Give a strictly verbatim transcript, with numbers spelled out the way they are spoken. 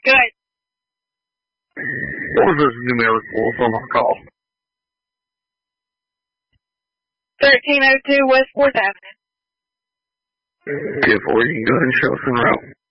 Good. What was this numerical from our call? thirteen oh two West fourth Avenue. Okay, for you can go ahead and show us en route.